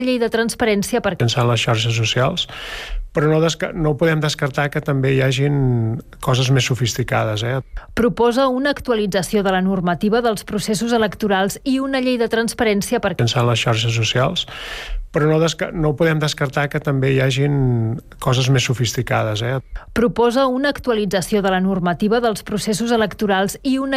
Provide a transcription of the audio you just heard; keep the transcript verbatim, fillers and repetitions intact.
llei de transparència per pensar en les xarxes socials, però no, no podem descartar que també hi hagin coses més sofisticades. Eh? Proposa una actualització de la normativa dels processos electorals i una llei de transparència per pensar en les xarxes socials, però no, no podem descartar que també hi hagin coses més sofisticades. Eh? Proposa una actualització de la normativa dels processos electorals i una